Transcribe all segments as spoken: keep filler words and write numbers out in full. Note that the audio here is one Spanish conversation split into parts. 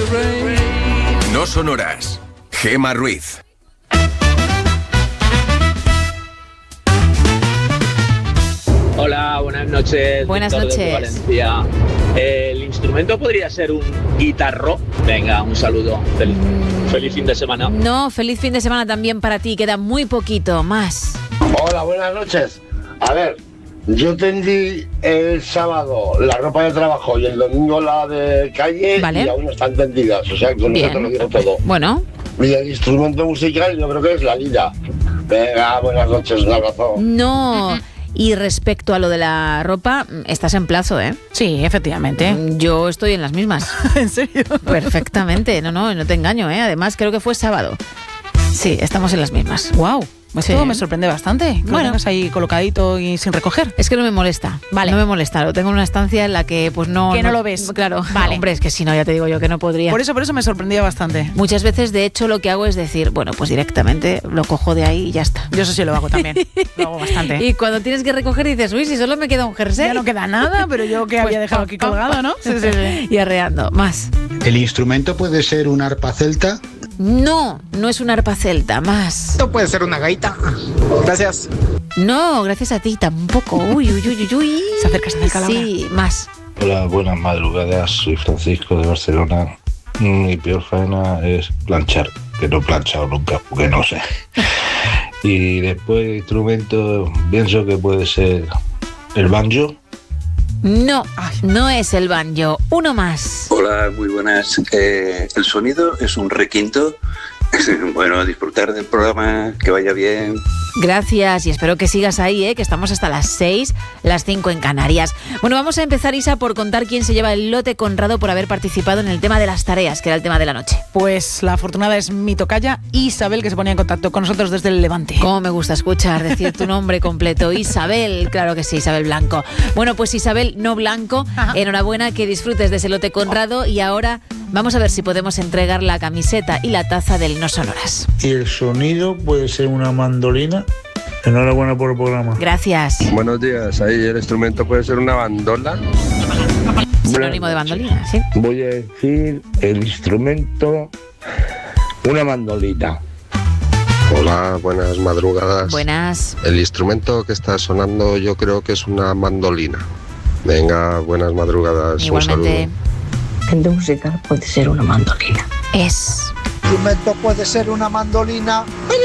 No sonoras. Gemma Ruiz. Hola, buenas noches. Buenas Víctor noches. desde Valencia. El instrumento podría ser un guitarro. Venga, un saludo. Feliz, mm, feliz fin de semana. No, feliz fin de semana también para ti. Queda muy poquito más. Hola, buenas noches. A ver, yo tendí el sábado la ropa de trabajo y el domingo la de calle, vale, y aún no están tendidas. O sea, con Bien. eso te lo digo todo. Bueno. Y el instrumento musical yo creo que es la lira. Venga, buenas noches, un abrazo. No. Y respecto a lo de la ropa, estás en plazo, ¿eh? Sí, efectivamente. Yo estoy en las mismas. ¿En serio? Perfectamente. No, no, no te engaño, ¿eh? Además, creo que fue sábado. Sí, estamos en las mismas. Wow. Esto Sí. me sorprende bastante. Que Bueno. lo tengas ahí colocadito y sin recoger. Es que no me molesta. Vale. No me molesta. Lo tengo en una estancia en la que, pues no. Que no lo ves. Claro. Vale. Hombre, es que si no, ya te digo yo que no podría. Por eso, por eso me sorprendía bastante. Muchas veces, de hecho, lo que hago es decir, bueno, pues directamente lo cojo de ahí y ya está. Yo eso sí lo hago también. Lo hago bastante. Y cuando tienes que recoger dices, uy, si solo me queda un jersey. Ya no queda nada, pero yo que Pues había dejado aquí colgado, ¿no? Sí, sí, sí. Y arreando. Más. ¿El instrumento puede ser un arpa celta? No, no es una arpa celta. Más. Esto puede ser una gaita. Gracias. No, gracias a ti tampoco. Uy, uy, uy, uy, uy. Se acerca, se acerca la hora. Sí, más. Hola, buenas madrugadas, soy Francisco de Barcelona. Mi peor faena es planchar, que no he planchado nunca, porque no sé. Y después de instrumento, pienso que puede ser el banjo. No, no es el banjo. Uno más. Hola, muy buenas. Eh, el sonido es un requinto. Bueno, disfrutar del programa, que vaya bien. Gracias y espero que sigas ahí, ¿eh? Que estamos hasta las seis, las cinco en Canarias. Bueno, vamos a empezar, Isa, por contar quién se lleva el lote Conrado por haber participado en el tema de las tareas, que era el tema de la noche. Pues la afortunada es mi tocaya Isabel, que se ponía en contacto con nosotros desde el Levante. Cómo me gusta escuchar decir tu nombre completo. Isabel, claro que sí, Isabel Blanco. Bueno, pues Isabel, no Blanco, Ajá. enhorabuena, que disfrutes de ese lote Conrado y ahora vamos a ver si podemos entregar la camiseta y la taza del No Sonoras. ¿Y el sonido puede ser una mandolina? Enhorabuena por el programa. Gracias. Buenos días. Ahí el instrumento puede ser una bandola. Sinónimo de bandolina, sí. Voy a decir el instrumento, una mandolina. Hola, buenas madrugadas. Buenas. El instrumento que está sonando yo creo que es una mandolina. Venga, buenas madrugadas. Igualmente. Un saludo. El musical puede ser una mandolina. Es. El instrumento puede ser una mandolina.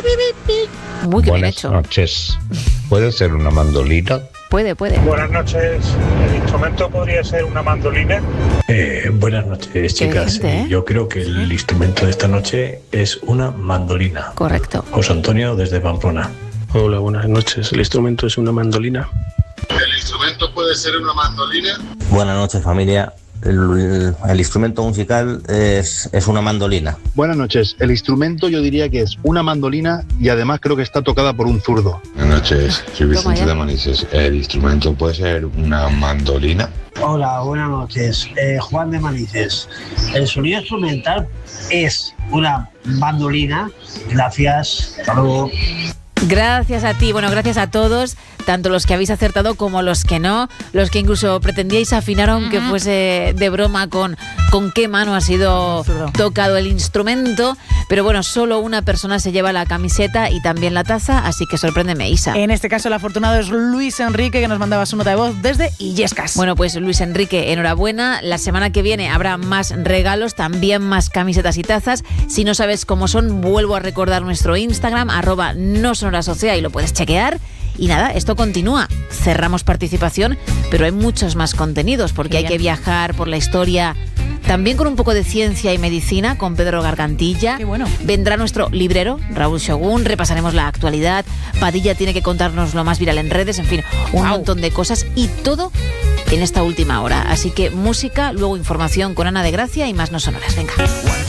Muy bien Buenas hecho. noches. ¿Puede ser una mandolina? Puede, puede. Buenas noches. ¿El instrumento podría ser una mandolina? Eh, buenas noches, chicas. Gente, ¿eh? Yo creo que el instrumento de esta noche es una mandolina. Correcto. José Antonio desde Pamplona. Hola, buenas noches. ¿El instrumento es una mandolina? ¿El instrumento puede ser una mandolina? Buenas noches, familia. El, el, el instrumento musical es, es una mandolina. Buenas noches. El instrumento yo diría que es una mandolina y además creo que está tocada por un zurdo. Buenas noches. Soy Vicente de Manises. ¿El instrumento puede ser una mandolina? Hola, buenas noches. Eh, Juan de Manises. El sonido instrumental es una mandolina. Gracias. Hasta luego. Gracias a ti, bueno, gracias a todos, tanto los que habéis acertado como los que no, los que incluso pretendíais afinar aunque uh-huh. fuese de broma con, con qué mano ha sido tocado el instrumento, pero bueno, solo una persona se lleva la camiseta y también la taza, así que sorpréndeme, Isa. En este caso el afortunado es Luis Enrique, que nos mandaba su nota de voz desde Illescas. Bueno, pues Luis Enrique, enhorabuena, la semana que viene habrá más regalos, también más camisetas y tazas. Si no sabes cómo son, vuelvo a recordar nuestro Instagram, arroba no son Sociedad, y lo puedes chequear. Y nada, esto continúa. Cerramos participación, pero hay muchos más contenidos porque hay que viajar por la historia, también con un poco de ciencia y medicina con Pedro Gargantilla. Qué bueno. Vendrá nuestro librero, Raúl Shogun, repasaremos la actualidad. Padilla tiene que contarnos lo más viral en redes, en fin, un wow. montón de cosas y todo en esta última hora. Así que música, luego información con Ana de Gracia y más no sonoras. Venga.